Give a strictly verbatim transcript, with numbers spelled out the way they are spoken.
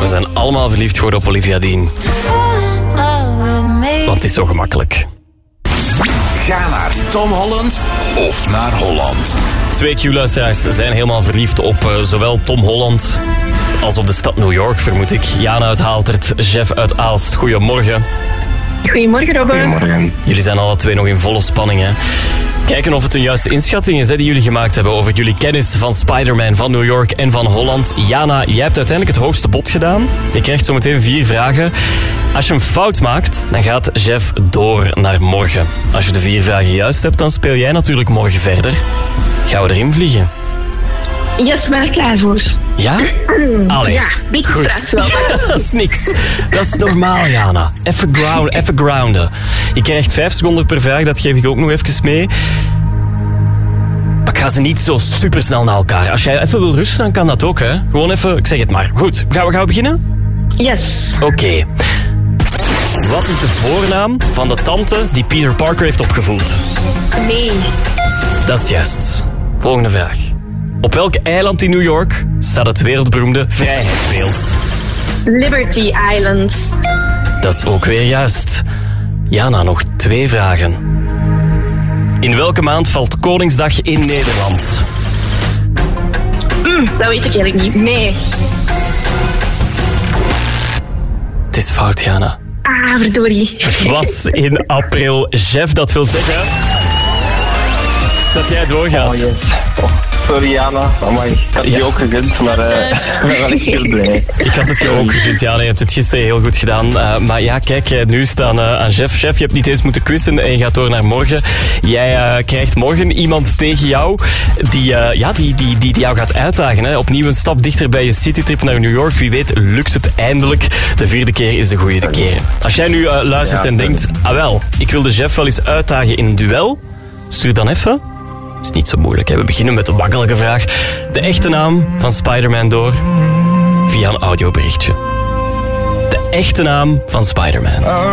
zijn allemaal verliefd geworden op Olivia Dean. Want het is zo gemakkelijk. Ga naar Tom Holland of naar Holland. Twee Q-luisteraars zijn helemaal verliefd op uh, zowel Tom Holland als op de stad New York, vermoed ik. Jana uit Haaltert, Jeff uit Aalst. Goedemorgen. Goedemorgen, Robben. Goedemorgen. Jullie zijn alle twee nog in volle spanning, hè? Kijken of het een juiste inschatting is hè, die jullie gemaakt hebben over jullie kennis van Spider-Man, van New York en van Holland. Jana, jij hebt uiteindelijk het hoogste bod gedaan. Je krijgt zometeen vier vragen. Als je een fout maakt, dan gaat Jeff door naar morgen. Als je de vier vragen juist hebt, dan speel jij natuurlijk morgen verder. Gaan we erin vliegen? Yes, ben er klaar voor. Ja? Allee. Ja, beetje Goed. straks wel. Dat is niks. Dat is normaal, Jana. Even, ground, even grounden. Je krijgt vijf seconden per vraag, dat geef ik ook nog even mee. Maar ik ga ze niet zo supersnel naar elkaar. Als jij even wil rusten, dan kan dat ook, hè. Gewoon even, ik zeg het maar. Goed, gaan we, gaan we beginnen? Yes. Oké. Okay. Wat is de voornaam van de tante die Peter Parker heeft opgevoed? Nee. Dat is juist. Volgende vraag. Op welk eiland in New York staat het wereldberoemde Vrijheidsbeeld? Liberty Island. Dat is ook weer juist. Jana, nog twee vragen. In welke maand valt Koningsdag in Nederland? Mm, dat weet ik eigenlijk niet. Nee. Het is fout, Jana. Ah, verdorie. Het was in april. Jeff, dat wil zeggen dat jij doorgaat. Oh, yes. Oh, sorry, Jana. Amai, ik had het je Ja. ook gegund, maar uh, ik ben wel echt heel blij. Ik had het je ook gegund, Jana. Je hebt het gisteren heel goed gedaan. Uh, maar ja, kijk, nu staan uh, aan Jeff. Jeff, je hebt niet eens moeten quizzen en je gaat door naar morgen. Jij uh, krijgt morgen iemand tegen jou die, uh, ja, die, die, die, die jou gaat uitdagen. Hè. Opnieuw een stap dichter bij je citytrip naar New York. Wie weet lukt het eindelijk. De vierde keer is de goede keer. Als jij nu uh, luistert Ja, en denkt, ah wel, ik wil de Jeff wel eens uitdagen in een duel, stuur dan even... Is niet zo moeilijk, hè? We beginnen met de makkelijke vraag. De echte naam van Spider-Man door via een audioberichtje. De echte naam van Spider-Man.